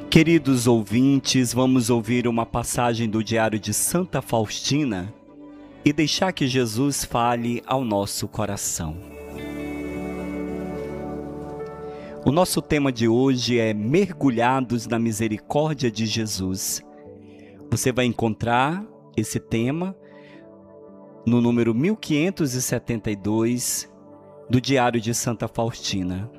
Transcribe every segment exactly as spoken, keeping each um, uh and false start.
Queridos ouvintes, vamos ouvir uma passagem do Diário de Santa Faustina e deixar que Jesus fale ao nosso coração. O nosso tema de hoje é Mergulhados na Misericórdia de Jesus. Você vai encontrar esse tema no número mil quinhentos e setenta e dois do Diário de Santa Faustina.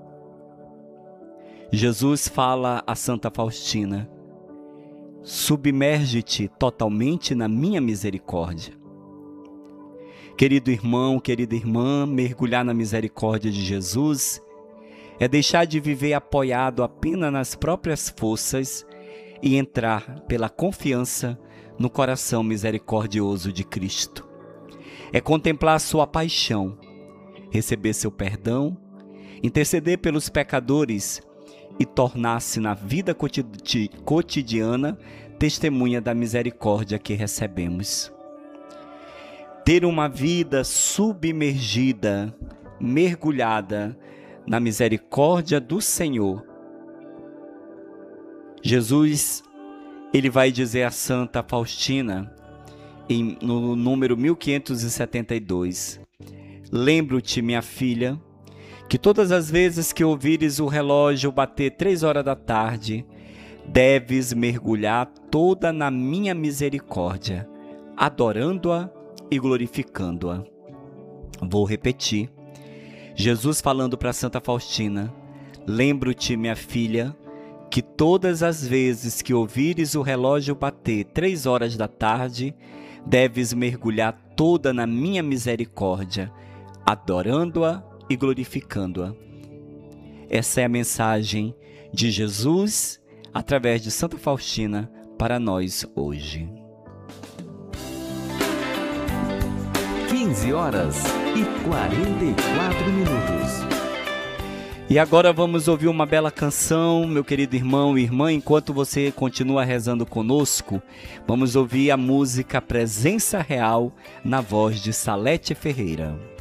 Jesus fala a Santa Faustina: submerge-te totalmente na minha misericórdia. Querido irmão, querida irmã, mergulhar na misericórdia de Jesus é deixar de viver apoiado apenas nas próprias forças e entrar pela confiança no coração misericordioso de Cristo. É contemplar sua paixão, receber seu perdão, interceder pelos pecadores e tornar-se na vida cotidiana testemunha da misericórdia que recebemos. Ter uma vida submergida, mergulhada na misericórdia do Senhor. Jesus, ele vai dizer a Santa Faustina, em, no número mil quinhentos e setenta e dois, lembro-te, minha filha, que todas as vezes que ouvires o relógio bater três horas da tarde, deves mergulhar toda na minha misericórdia, adorando-a e glorificando-a. Vou repetir. Jesus falando para Santa Faustina: lembro-te, minha filha, que todas as vezes que ouvires o relógio bater três horas da tarde, deves mergulhar toda na minha misericórdia, adorando-a e glorificando-a. Essa é a mensagem de Jesus através de Santa Faustina para nós hoje. quinze horas e quarenta e quatro minutos. E agora vamos ouvir uma bela canção, meu querido irmão e irmã. Enquanto você continua rezando conosco, vamos ouvir a música Presença Real na voz de Salete Ferreira.